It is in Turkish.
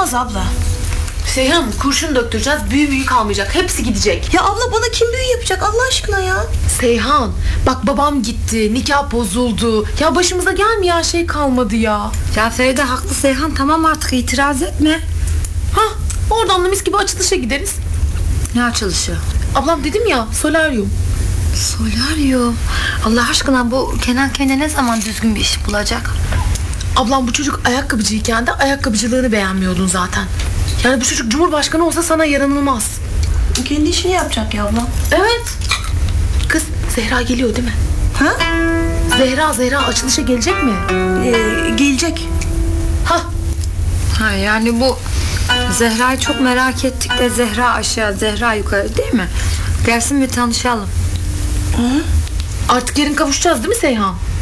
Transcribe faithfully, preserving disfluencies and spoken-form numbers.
Olmaz abla. Seyhan, kurşun döktüreceğiz, büyü büyü kalmayacak, hepsi gidecek. Ya abla bana kim büyü yapacak Allah aşkına ya? Seyhan, bak babam gitti, nikah bozuldu. Ya başımıza gelmeyen şey kalmadı ya. Ya Feride haklı Seyhan, tamam artık itiraz etme. Hah, oradan da mis gibi açılışa gideriz. Ne açılışı? Ablam dedim ya, solaryum. Solaryum. Allah aşkına bu Kenan kendine ne zaman düzgün bir iş bulacak? Ablam bu çocuk ayakkabıcıyken de ayakkabıcılığını beğenmiyordun zaten. Yani bu çocuk cumhurbaşkanı olsa sana yaranılmaz. Kendi işini yapacak ya abla. Evet. Kız, Zehra geliyor değil mi? Ha? Zehra, Zehra açılışa gelecek mi? Ee, gelecek. Hah. Ha yani bu Zehra'yı çok merak ettik de Zehra aşağı Zehra yukarı değil mi? Gelsin bir tanışalım. Artık yarın kavuşacağız değil mi Seyhan?